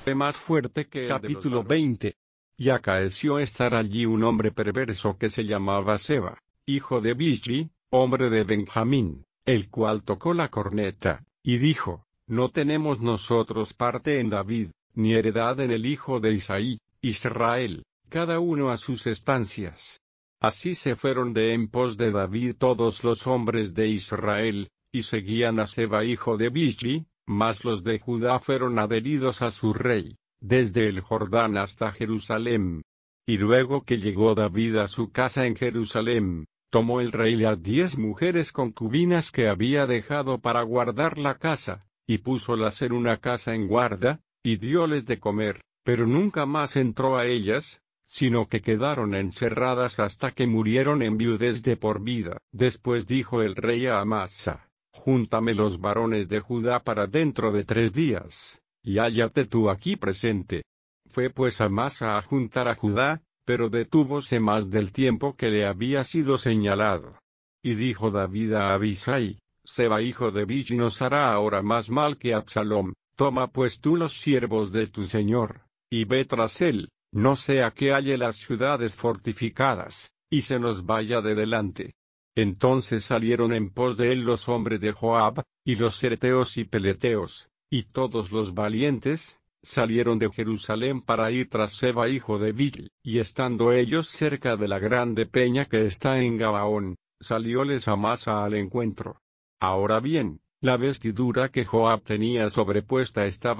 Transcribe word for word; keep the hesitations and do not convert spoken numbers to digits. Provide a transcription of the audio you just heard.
fue más fuerte que el Capítulo veinte. Y acaeció estar allí un hombre perverso que se llamaba Seba, hijo de Bichri, hombre de Benjamín, el cual tocó la corneta, y dijo: No tenemos nosotros parte en David, ni heredad en el hijo de Isaí, Israel, cada uno a sus estancias. Así se fueron de en pos de David todos los hombres de Israel, y seguían a Seba hijo de Bichri, mas los de Judá fueron adheridos a su rey, desde el Jordán hasta Jerusalén. Y luego que llegó David a su casa en Jerusalén, tomó el rey las diez mujeres concubinas que había dejado para guardar la casa, y púsolas en una casa en guarda, y dióles de comer, pero nunca más entró a ellas, sino que quedaron encerradas hasta que murieron en viudez de por vida. Después dijo el rey a Amasa: Júntame los varones de Judá para dentro de tres días, y hállate tú aquí presente. Fue pues Amasa a juntar a Judá, pero detúvose más del tiempo que le había sido señalado. Y dijo David a Abisai: Seba hijo de Bichri nos hará ahora más mal que Absalom. Toma pues tú los siervos de tu señor, y ve tras él, no sea que halle las ciudades fortificadas, y se nos vaya de delante. Entonces salieron en pos de él los hombres de Joab, y los cereteos y peleteos, y todos los valientes, salieron de Jerusalén para ir tras Seba hijo de Bichri. Y estando ellos cerca de la grande peña que está en Gabaón, salióles Amasa al encuentro. Ahora bien, la vestidura que Joab tenía sobrepuesta estaba